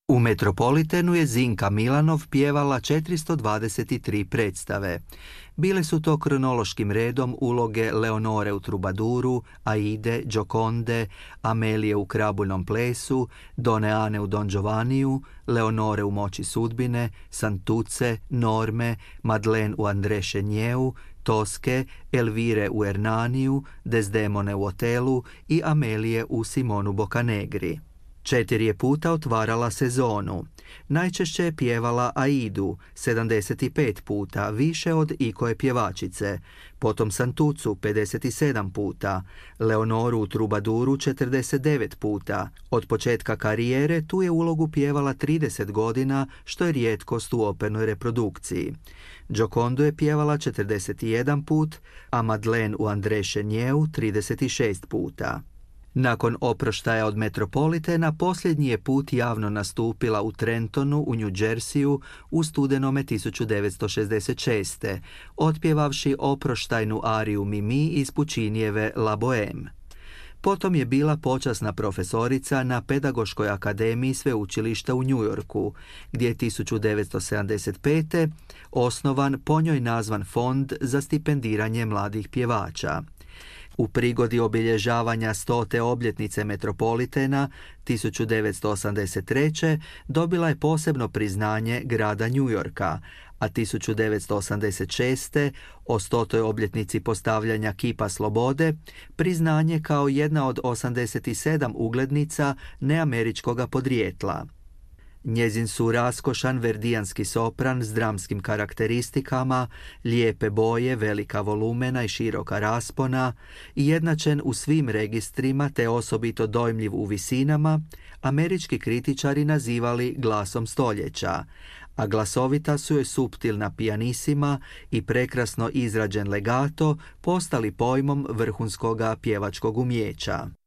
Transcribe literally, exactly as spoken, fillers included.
U Metropolitenu je Zinka Milanov pjevala četiristo dvadeset tri predstave. Bile su to kronološkim redom uloge Leonore u Trubaduru, Aide, Gioconde, Amelije u Krabuljnom plesu, Done Ane u Don Giovanniju, Leonore u Moći sudbine, Santuce, Norme, Madeleine u André Chegneu, Toske, Elvire u Ernaniju, Desdemone u Otelu i Amelije u Simonu Boccanegri. Četiri je puta otvarala sezonu. Najčešće je pjevala Aidu, sedamdeset pet puta, više od ikoje pjevačice, potom Santucu, pedeset sedam puta, Leonoru u Trubaduru, četrdeset devet puta. Od početka karijere tu je ulogu pjevala trideset godina, što je rijetkost u opernoj reprodukciji. Giocondu je pjevala četrdeset jedan put, a Madeleine u André Chegneu trideset šest puta. Nakon oproštaja od Metropolitena, posljednji je put javno nastupila u Trentonu u New Jerseyu u studenome tisuću devetsto šezdeset šest. otpjevavši oproštajnu ariju Mimi iz Puccinijeve La Bohème. Potom je bila počasna profesorica na Pedagoškoj akademiji sveučilišta u New Yorku, gdje je tisuću devetsto sedamdeset pet. osnovan po njoj nazvan fond za stipendiranje mladih pjevača. U prigodi obilježavanja stote obljetnice Metropolitena tisuću devetsto osamdeset treće. dobila je posebno priznanje grada New Yorka, a tisuću devetsto osamdeset šest. o stotoj obljetnici postavljanja kipa slobode priznanje kao jedna od osamdeset sedam uglednica neameričkoga podrijetla. Njezin su raskošan verdijanski sopran s dramskim karakteristikama, lijepe boje, velika volumena i široka raspona, jednačen u svim registrima te osobito dojmljiv u visinama, američki kritičari nazivali glasom stoljeća, a glasovita su joj suptilna pijanisima i prekrasno izrađen legato postali pojmom vrhunskoga pjevačkog umijeća.